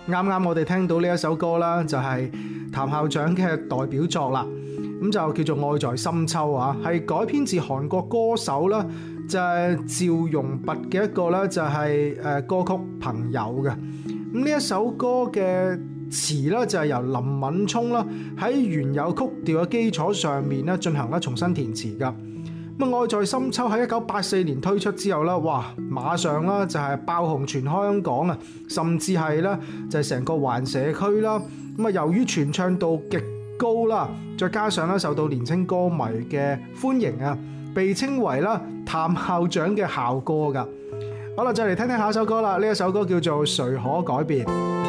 啱啱我哋聽到呢一首歌啦，就係譚校長嘅代表作啦，咁就叫做《愛在深秋》啊，係改編自韓國歌手啦，就係趙容弼嘅一個咧，就係歌曲《朋友》嘅。咁呢一首歌嘅詞咧就係由林敏聰啦喺原有曲調嘅基礎上面咧進行咧重新填詞噶。咁《愛在深秋》喺1984年推出之後啦，哇，馬上啦就係爆紅全香港啊，甚至係咧就係成個環社區啦。咁啊，由於傳唱度極高啦，再加上咧受到年輕歌迷嘅歡迎啊，被稱為啦譚校長嘅校歌噶。好啦，再嚟聽聽下一首歌啦，呢一首歌叫做《誰可改變》。